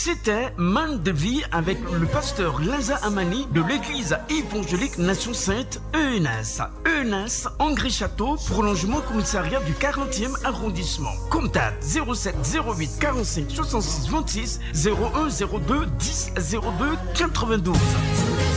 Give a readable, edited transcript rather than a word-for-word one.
C'était Man de vie avec le pasteur Laza Amani de l'église évangélique Nation Sainte ENS. ENS, Angry-Château, prolongement commissariat du 40e arrondissement. Contact 07 08 45 66 26 01 02 10 02 92.